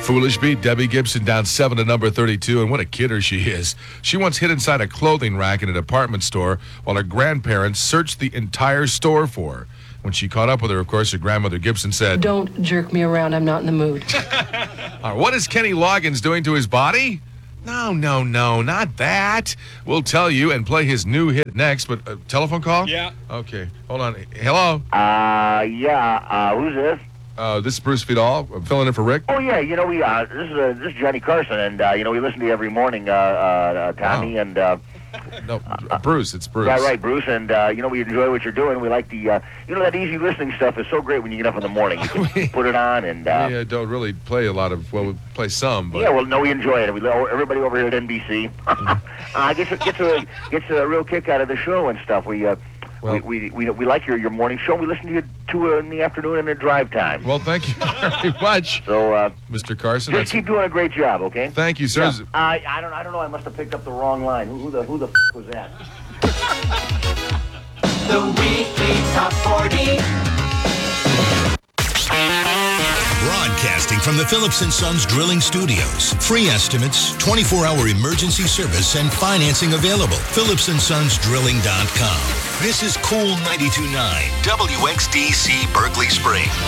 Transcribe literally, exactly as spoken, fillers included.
Foolish beat Debbie Gibson down seven to number thirty-two, and what a kidder she is. She once hid inside a clothing rack in a department store while her grandparents searched the entire store for her. When she caught up with her, of course, her grandmother Gibson said, "Don't jerk me around. I'm not in the mood." uh, what is Kenny Loggins doing to his body? No, no, no, not that. We'll tell you and play his new hit next, but uh, telephone call? Yeah. Okay, hold on. Hello? Uh, yeah, uh, who's this? Uh, this is Bruce Vidal. I'm filling in for Rick. Oh, yeah, you know, we, uh, this is, uh, this is Johnny Carson, and, uh, you know, we listen to you every morning, uh, uh, Tommy, Oh. and, uh... No, uh, Bruce, it's Bruce. Right, right, Bruce, and, uh, you know, we enjoy what you're doing. We like the, uh, you know, that easy listening stuff is so great when you get up in the morning. You can put it on, and, uh... We uh, don't really play a lot of, well, we play some, but... Yeah, well, no, we enjoy it. We everybody over here at N B C uh, gets, a, gets, a, gets a real kick out of the show and stuff. We, uh... Well, we, we, we we like your, your morning show. We listen to you two uh, in the afternoon and at drive time. Well, thank you very much. So, uh, Mister Carson, just keep doing a great job, okay? Thank you, sir. Yeah. I I don't I don't know. I must have picked up the wrong line. Who, who the who the f- was that? The Weekly Top forty. Broadcasting from the Phillips and Sons Drilling Studios. Free estimates, twenty-four hour emergency service, and financing available. Phillips and Sons Drilling dot com. This is Cool ninety-two point nine W X D C Berkeley Springs.